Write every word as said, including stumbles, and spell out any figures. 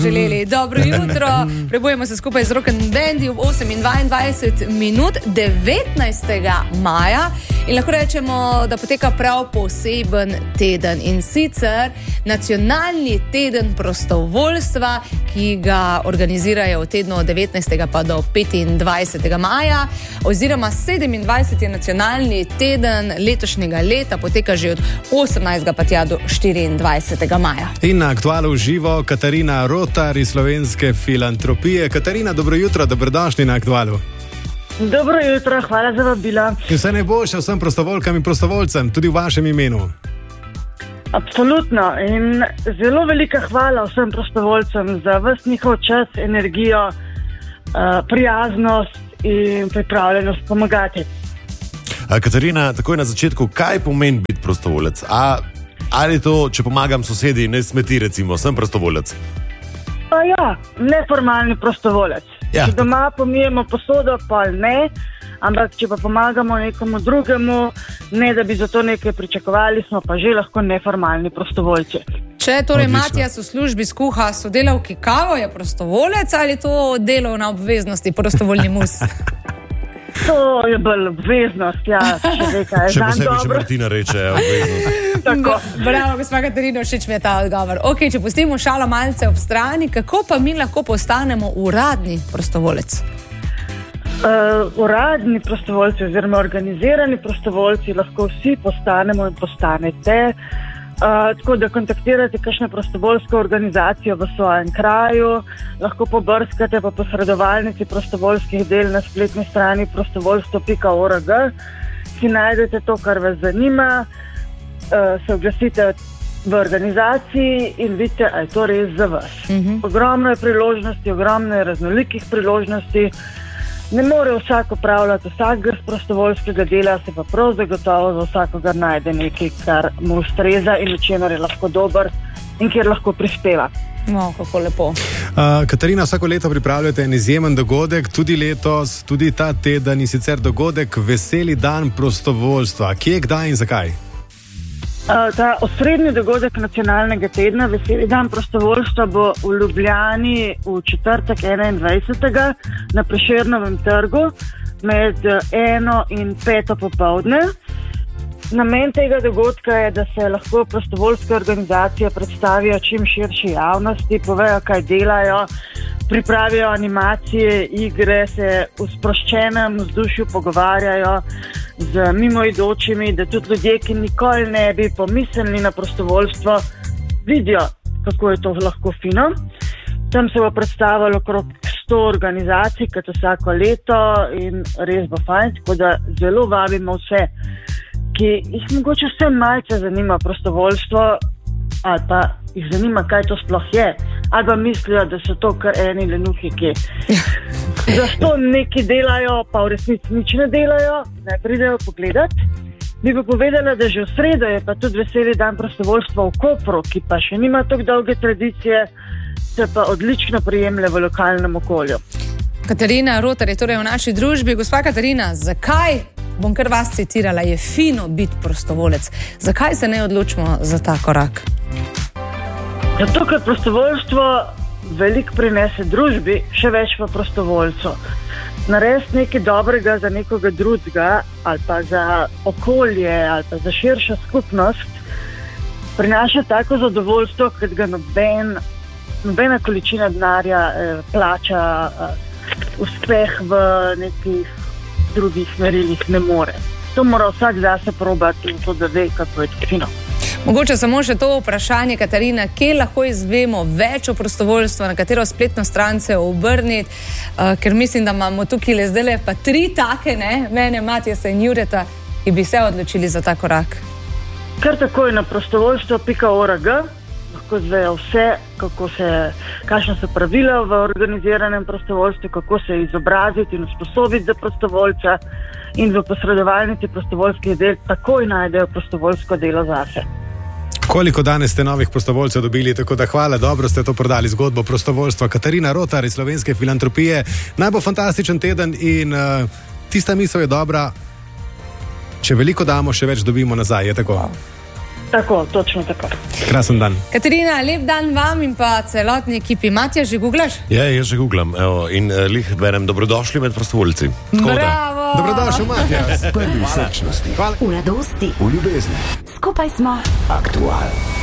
želeli. Dobro jutro, prebujemo se skupaj z Rock and Dandy v osem in dvaindvajset minut devetnajstega maja in lahko rečemo, da poteka prav poseben teden in sicer nacionalni teden prostovoljstva, ki ga organizirajo v tednu od devetnajstega pa do petindvajsetega maja, oziroma sedemindvajseti nacionalni teden letošnjega leta poteka že od osemnajstega pa tja do štiriindvajsetega maja. In na Aktualu v živo Katarina Rotar iz Slovenske filantropije. Katarina, dobro jutro, dobrodošli na Aktualu. Dobro jutro, hvala za vabila. In vse najboljše vsem prostovoljkam in prostovoljcem, tudi v vašem imenu. Absolutno in zelo velika hvala vsem prostovoljcem za ves njihov čas, energijo, prijaznost in pripravljenost pomagati. A, Katarina, takoj na začetku, kaj pomeni biti prostovoljec? A, ali to, če pomagam sosedi, ne smeti, recimo, sem prostovoljec? Pa ja, neformalni prostovoljec. Ja. Če doma pomijemo posodo, pa ne, ampak če pa pomagamo nekomu drugemu, ne da bi za to nekaj pričakovali, smo pa že lahko neformalni prostovoljci. Če torej Odlično. Matijas v službi skuha sodelavki kavo, je prostovoljec ali to delovna obveznosti, prostovoljni mus? To je bolj obveznost, ja, če nekaj. Še posebej, če Martina reče, obveznost. Tako. Bravo, gospa Katarina, všeč mi je ta odgovor. Ok, če pustimo šalo malce ob strani, kako pa mi lahko postanemo uradni prostovoljec? Uh, uradni prostovoljci oziroma organizirani prostovoljci lahko vsi postanemo in postanete. Uh, tako da kontaktirate kakšno prostovoljsko organizacijo v svojem kraju, lahko pobrskate po posredovalnici prostovoljskih del na spletni strani prostovoljstvo pika org, si najdete to, kar vas zanima, uh, se oglasite v organizaciji in vidite, a je to res za vas. Uh-huh. Ogromno je priložnosti, ogromno je raznolikih priložnosti. Ne more vsak opravljati vsakega prostovoljskega dela, se pa prav zagotovo za vsakogar najde nekaj, kar mu ustreza in v čemer je lahko dober in kjer lahko prispeva. No, kako lepo. Uh, Katarina, vsako leto pripravljate en izjemen dogodek, tudi letos, tudi ta teden, in sicer dogodek Veseli dan prostovoljstva. Kje, kdaj in zakaj? Uh, ta osrednji dogodek nacionalnega tedna, Veseli dan prostovoljstva, bo v Ljubljani v četrtek enaindvajsetega na Prešernovem trgu med eno in peto popoldne. Namen tega dogodka je, da se lahko prostovoljske organizacije predstavijo čim širši javnosti, povejo, kaj delajo, pripravijo animacije, igre, se v sproščenem vzdušju pogovarjajo z mimoidočimi, da tudi ljudje, ki nikoli ne bi pomislili na prostovoljstvo, vidijo, kako je to lahko fino. Tam se bo predstavilo okrog sto organizacij, kot vsako leto, in res bo fajn, tako da zelo vabimo vse, ki jih mogoče vse malce zanima prostovoljstvo, ali pa jih zanima, kaj to sploh je, ali pa mislijo, da so to kar eni lenuhi, ki zato nekaj delajo, pa v resnici nič ne delajo, ne pridejo pogledat. Bi pa povedala, da že v sredo je pa tudi Veseli dan prostovoljstva v Kopru, ki pa še nima tako dolge tradicije, se pa odlično prijemlje v lokalnem okolju. Katarina Rotar je torej v naši družbi. Gospa Katarina, zakaj, bom kar vas citirala, je fino biti prostovoljec? Zakaj se ne odločimo za ta korak? Zato, ker prostovoljstvo veliko prinese družbi, še več pa prostovoljcu. Narediti nekaj dobrega za nekoga drugega, ali pa za okolje, ali pa za širšo skupnost, prinaša tako zadovoljstvo, ker ga noben, nobena količina denarja eh, plača eh, uspeh v nekih drugih merilih ne more. To mora vsak zase probati in to, da ve, kako je to fino. Mogoče samo še to vprašanje, Katarina, kje lahko izvemo več o prostovoljstvu, na katero spletno stran se obrniti, uh, ker mislim, da imamo tukaj le zdaj pa tri take, ne, mene, Matijasa in Jureta, ki bi se odločili za ta korak. Kar takoj na prostovoljstvo pika org lahko zvejo vse, kako se, kakšne so pravila v organiziranem prostovoljstvu, kako se izobraziti in usposobiti za prostovoljca, in v posredovalnici prostovoljskih del takoj najdejo prostovoljsko delo zase. Koliko danes ste novih prostovoljcev dobili, tako da hvala, dobro ste to prodali zgodbo prostovoljstva. Katarina Rotar iz Slovenske filantropije. Naj bo fantastičen teden in uh, tista misel je dobra, če veliko damo, še več dobimo nazaj, je tako? Tako, točno tako. Krasen dan. Katarina, lep dan vam in pa celotni ekipi. Matija, že googlaš? Ja, jaz že googlam evo, in uh, lih berem dobrodošli med prostovoljci. Bravo! Dobrodošel, Matija. Prvi v srčnosti, Hvala. v radosti, V ljubezni. skupaj smo Aktual.